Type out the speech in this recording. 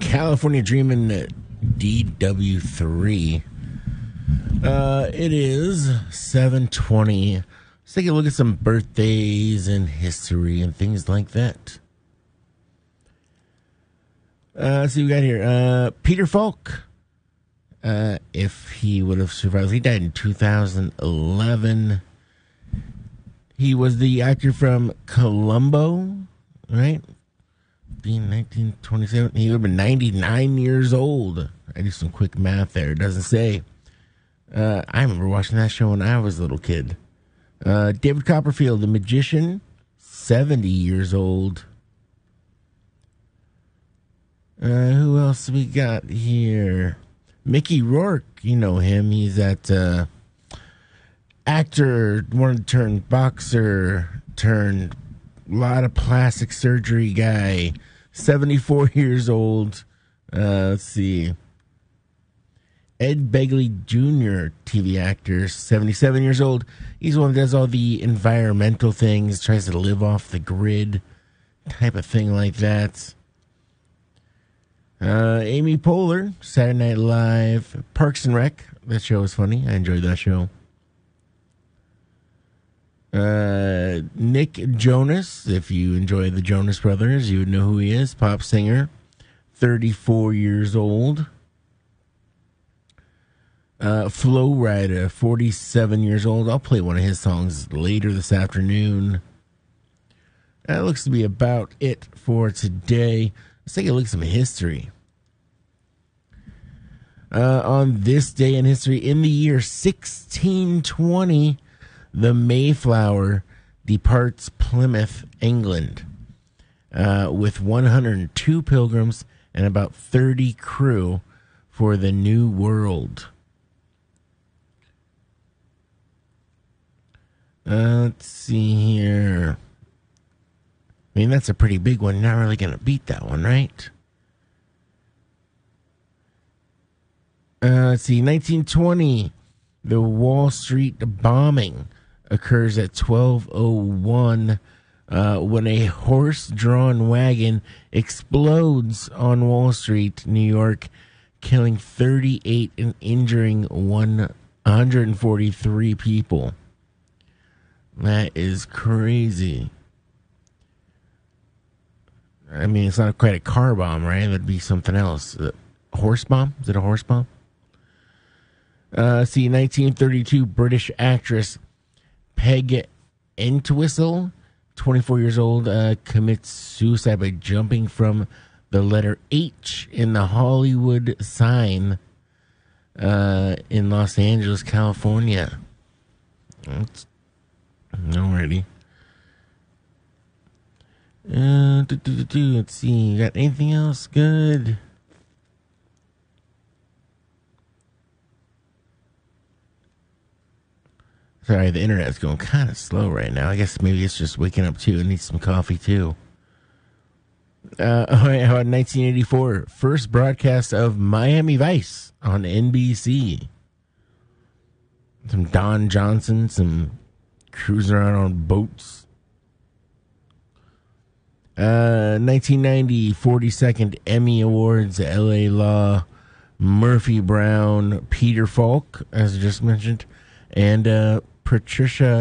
California Dreamin' DW3. It is 7:20. Let's take a look at some birthdays and history and things like that. Let's see what we got here. Peter Falk. If he would have survived, he died in 2011. He was the actor from Columbo, right? In 1927. He would have been 99 years old. I do some quick math there. It doesn't say. I remember watching that show when I was a little kid. David Copperfield, the magician, 70 years old. Who else we got here? Mickey Rourke, you know him. He's that actor, wanted to turn boxer, turned a lot of plastic surgery guy. 74 years old. Let's see. Ed Begley Jr., TV actor, 77 years old. He's the one that does all the environmental things, tries to live off the grid, type of thing like that. Amy Poehler, Saturday Night Live, Parks and Rec. That show was funny. I enjoyed that show. Nick Jonas, if you enjoy the Jonas Brothers, you would know who he is. Pop singer, 34 years old. Flo Rida, 47 years old. I'll play one of his songs later this afternoon. That looks to be about it for today. Let's take a look at some history. On this day in history, in the year 1620, the Mayflower departs Plymouth, England, with 102 pilgrims and about 30 crew for the New World. Let's see here. I mean, that's a pretty big one. You're not really going to beat that one, right? Let's see. 1920, the Wall Street bombing occurs at 12:01 when a horse-drawn wagon explodes on Wall Street, New York, killing 38 and injuring 143 people. That is crazy. I mean, it's not quite a car bomb, right? That'd be something else. A horse bomb? Is it a horse bomb? 1932, British actress Peg Entwistle, 24 years old, commits suicide by jumping from the letter H in the Hollywood sign in Los Angeles, California. Alrighty. Let's see. You got anything else good? Sorry, the internet's going kind of slow right now. I guess maybe it's just waking up too. It needs some coffee too. How about 1984? First broadcast of Miami Vice on NBC. Some Don Johnson, some cruising around on boats. 1990, 42nd Emmy Awards, L.A. Law, Murphy Brown, Peter Falk, as I just mentioned, and Patricia